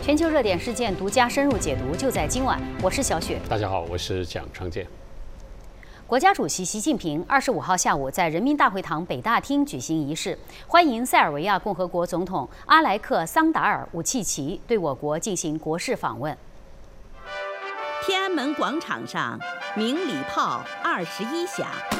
全球热点事件独家深入解读，就在今晚。我是小雪。 大家好，我是蒋昌建。 国家主席习近平25号下午在人民大会堂北大厅举行仪式，欢迎塞尔维亚共和国总统阿莱克桑达尔·武契奇对我国进行国事访问。 天安门广场上，鸣礼炮21响，